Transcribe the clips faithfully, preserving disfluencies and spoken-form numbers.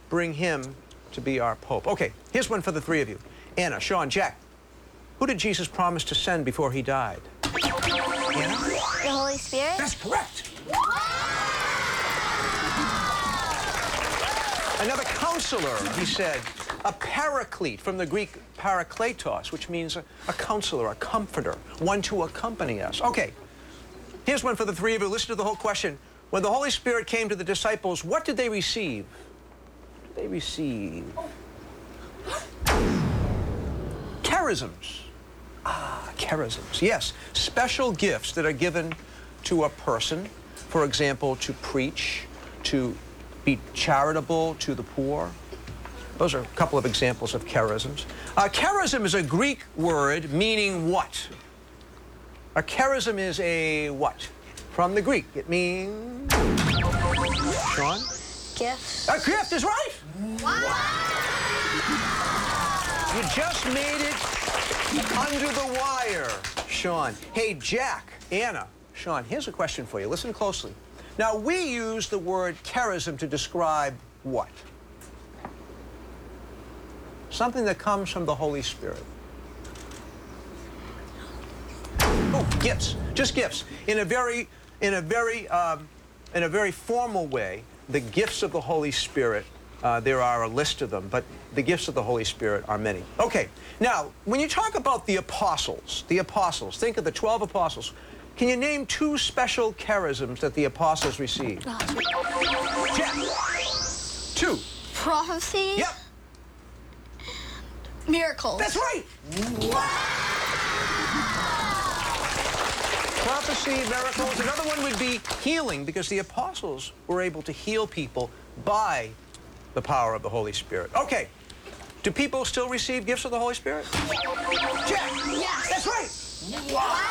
bring him to be our Pope. Okay, here's one for the three of you. Anna, Sean, Jack, who did Jesus promise to send before he died? Anna? The Holy Spirit? That's correct. Another counselor, he said, a paraclete, from the Greek parakletos, which means a, a counselor, a comforter, one to accompany us. Okay, here's one for the three of you. Listen to the whole question. When the Holy Spirit came to the disciples, what did they receive? What did they receive? Charisms. Ah, charisms. Yes, special gifts that are given to a person, for example, to preach, to be charitable to the poor. Those are a couple of examples of charisms. Uh, charism is a Greek word meaning what? A charism is a what? From the Greek, it means... Sean? Gifts. A gift is right! Wow. You just made it under the wire, Sean. Hey, Jack, Anna, Sean, here's a question for you. Listen closely. Now, we use the word charism to describe what? Something that comes from the Holy Spirit. Oh, gifts, just gifts. In a very, in a very, um, in a very formal way, the gifts of the Holy Spirit, uh, there are a list of them, but the gifts of the Holy Spirit are many. Okay, now, when you talk about the apostles, the apostles, think of the twelve apostles. Can you name two special charisms that the apostles received? Jack. Two. Prophecy. Yep. Miracles. That's right. Wow. Prophecy, miracles. Another one would be healing, because the apostles were able to heal people by the power of the Holy Spirit. Okay. Do people still receive gifts of the Holy Spirit? Jack. Yes. That's right. Wow.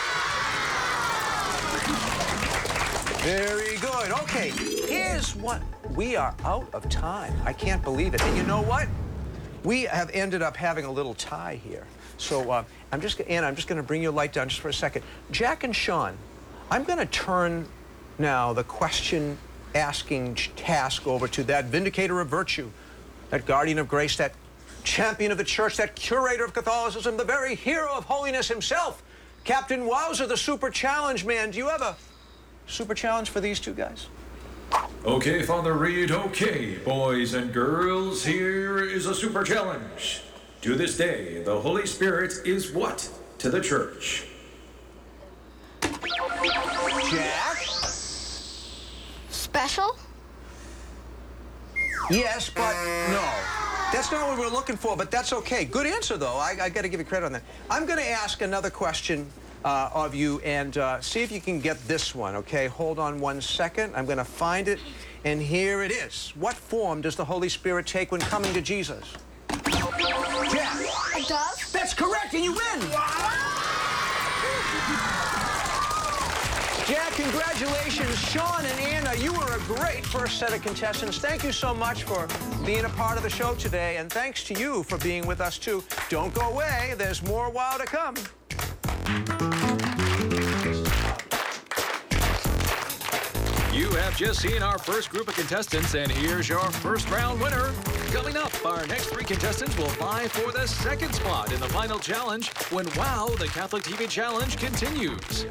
Very good. Okay, here's what. We are out of time. I can't believe it. And you know what? We have ended up having a little tie here. So uh, I'm just, Anna, I'm just going to bring your light down just for a second. Jack and Sean, I'm going to turn now the question asking task over to that vindicator of virtue, that guardian of grace, that champion of the church, that curator of Catholicism, the very hero of holiness himself, Captain Wowzer, the super challenge man. Do you have a super challenge for these two guys? Okay, Father Reed, okay, boys and girls, here is a super challenge. To this day, the Holy Spirit is what to the church? Jack? Special? Yes, but no. That's not what we're looking for, but that's okay. Good answer, though. I, I got to give you credit on that. I'm going to ask another question uh, of you and uh, see if you can get this one, okay? Hold on one second. I'm going to find it, and here it is. What form does the Holy Spirit take when coming to Jesus? Jack. A dove? That's correct, and you win. Jack, congratulations. Sean and Anna, you were a great first set of contestants. Thank you so much for being a part of the show today, and thanks to you for being with us, too. Don't go away. There's more wow to come. You have just seen our first group of contestants, and here's your first round winner. Coming up, our next three contestants will vie for the second spot in the final challenge when WOW, the Catholic T V Challenge, continues.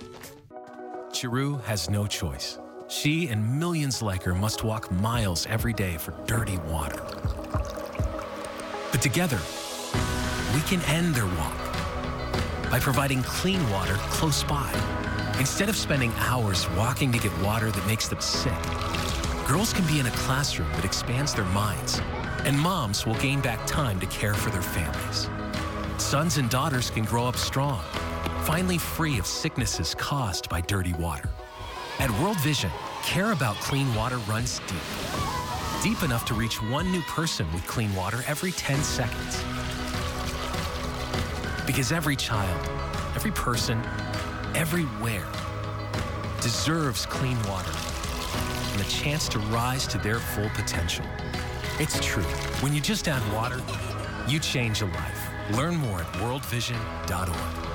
Chiru has no choice. She and millions like her must walk miles every day for dirty water. But together, we can end their walk by providing clean water close by. Instead of spending hours walking to get water that makes them sick, girls can be in a classroom that expands their minds, and moms will gain back time to care for their families. Sons and daughters can grow up strong, finally free of sicknesses caused by dirty water. At World Vision, care about clean water runs deep. Deep enough to reach one new person with clean water every ten seconds. Because every child, every person, everywhere deserves clean water and the chance to rise to their full potential. It's true. When you just add water, you change a life. Learn more at world vision dot org.